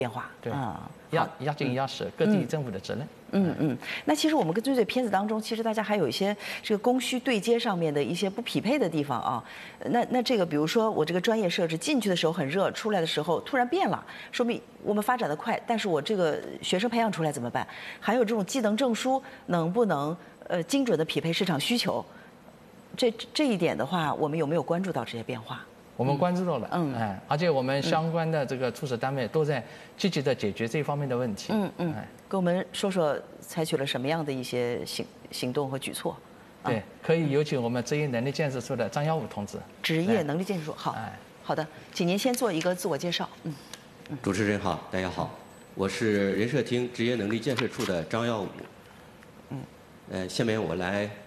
变化。 对啊， 押紧押实各地政府的责任。 那其实我们跟这片子当中，其实大家还有一些这个供需对接上面的一些不匹配的地方啊。那这个比如说我这个专业设置进去的时候很热，出来的时候突然变了，说明我们发展的快，但是我这个学生培养出来怎么办？还有这种技能证书能不能精准的匹配市场需求？这一点的话，我们有没有关注到这些变化？ 我们关注到了，而且我们相关的这个处室单位都在积极的解决这方面的问题。 跟我们说说采取了什么样的一些行动和举措？ 对，可以有请我们职业能力建设处的张耀武同志。 职业能力建设处，好的，请您先做一个自我介绍。 主持人好，大家好，我是人社厅职业能力建设处的张耀武。下面我来